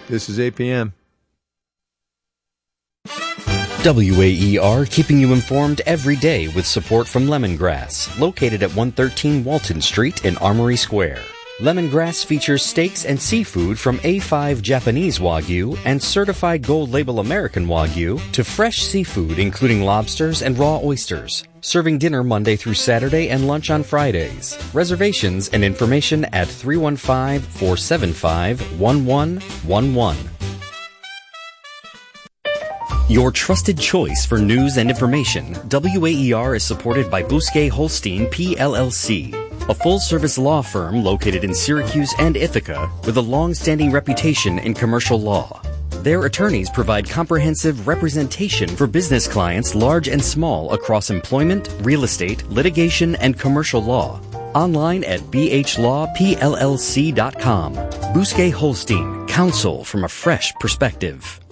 This is APM. WAER, keeping you informed every day with support from Lemongrass, located at 113 Walton Street in Armory Square. Lemongrass features steaks and seafood from A5 Japanese Wagyu and certified Gold Label American Wagyu to fresh seafood including lobsters and raw oysters. Serving dinner Monday through Saturday and lunch on Fridays. Reservations and information at 315-475-1111. Your trusted choice for news and information, WAER is supported by Bousquet Holstein PLLC, a full-service law firm located in Syracuse and Ithaca with a long-standing reputation in commercial law. Their attorneys provide comprehensive representation for business clients large and small across employment, real estate, litigation, and commercial law. Online at bhlawpllc.com. Bousquet Holstein, counsel from a fresh perspective.